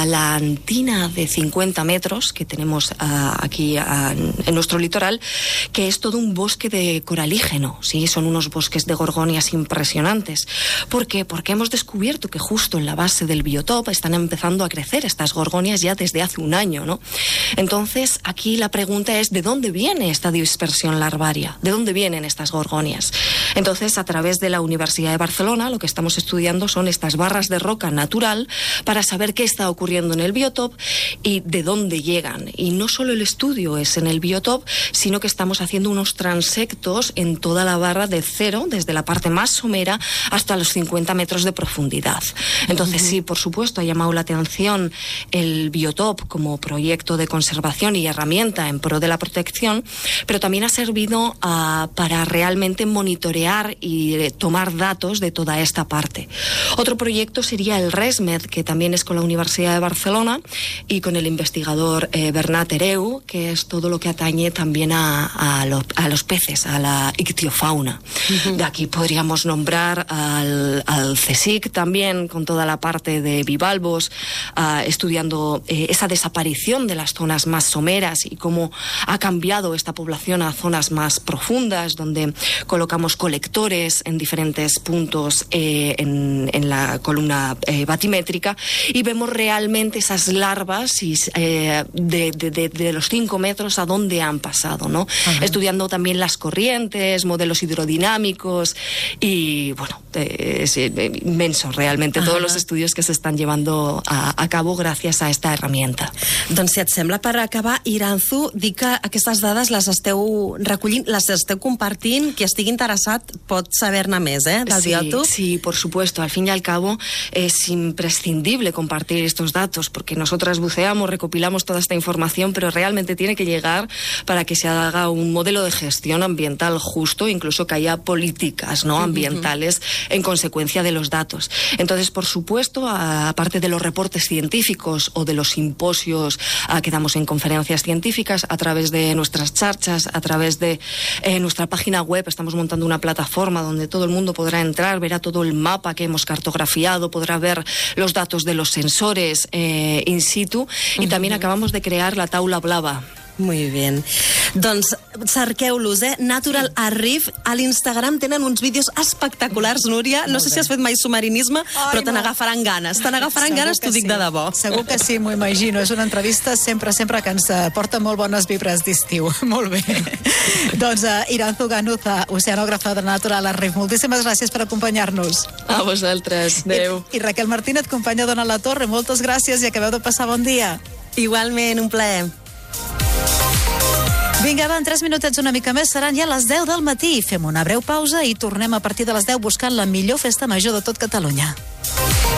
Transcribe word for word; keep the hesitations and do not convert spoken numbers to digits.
a la antina de cincuenta metros que tenemos uh, aquí uh, en nuestro litoral, que es todo un bosque de coralígeno, ¿sí? Son unos bosques de gorgonias impresionantes. ¿Por qué? Porque hemos descubierto que justo en la base del biotopo están empezando a crecer estas gorgonias ya desde hace un año, ¿no? Entonces, aquí la pregunta es, ¿de dónde viene esta dispersión larvaria? ¿De dónde vienen estas gorgonias? Entonces, a través de la Universidad de Barcelona, lo que estamos estudiando son estas barras de roca natural para saber qué está ocurriendo en el biotopo y de dónde llegan. Y no solo el estudio es en el biotopo, sino que estamos haciendo unos transectos en toda la barra de cero, desde la parte más somera hasta los cincuenta metros de profundidad. Entonces, uh-huh. sí, por supuesto, ha llamado la atención el biotopo como proyecto de conservación y herramienta en pro de la protección, pero también ha servido uh, para realmente monitorear y eh, tomar datos de toda esta parte. Otro proyecto sería el RESMED, que también es con la Universidad de Barcelona y con el investigador eh, Bernat Hereu, que es todo lo que atañe también a, a, lo, a los peces, a la ictiofauna. Uh-huh. De aquí podríamos nombrar al, al CSIC también, con toda la parte de bivalvos, uh, estudiando eh, esa desaparición de las zonas más someras y cómo ha cambiado esta población a zonas más profundas, donde colocamos colectores en diferentes puntos eh, en, en la columna eh, batimétrica y vemos realmente esas larvas y, eh, de, de, de, de los cinco metros a dónde han pasado, ¿no? Uh-huh. Estudiando también las corrientes, modelos hidrodinámicos y, bueno, eh, es eh, inmenso realmente uh-huh. todos los estudios que se están llevando a, a cabo gracias a esta herramienta. Doncs si et sembla, per acabar, Iranzu, dic que aquestes dades les esteu recollint, les esteu compartint, qui estigui interessat pot saber-ne més, eh, del sí, biotop. Sí, por supuesto. Al fin y al cabo es imprescindible compartir estos datos porque nosotras buceamos, recopilamos toda esta información, pero realmente tiene que llegar para que se haga un modelo de gestión ambiental justo, incluso que haya políticas, ¿no?, ambientales uh-huh. en consecuencia de los datos. Entonces, por supuesto, aparte de los reportes científicos o de los simposios a, que damos en conferencias científicas, a través de nuestras charchas, a través de eh, nuestra página web, estamos montando una plataforma donde todo el mundo podrá entrar, verá todo el mapa que hemos cartografiado, podrá ver los datos de los sensores eh, in situ uh-huh. y también acabamos de crear la taula blava. Muy bien. Doncs cerqueu-los, eh? Natural Reef. A l'Instagram tenen uns vídeos espectaculars, Núria. No sé si has fet mai submarinisme, Ai, però te n'agafaran ganes. Te n'agafaran ganes, t'ho dic sí. de debò. Segur que sí, m'ho imagino. És una entrevista sempre, sempre que ens porta molt bones vibres d'estiu. Molt bé. Doncs uh, Iranzu Ganuza, oceanògrafa de Natural Reef, moltíssimes gràcies per acompanyar-nos. A vosaltres. Adéu. I, I Raquel Martínez, companya d'Ona La Torre, moltes gràcies i acabeu de passar bon dia. Igualment, un plaer. Vinga, va, en tres minutets una mica més seran ja les deu del matí. Fem una breu pausa i tornem a partir de les deu buscant la millor festa major de tot Catalunya.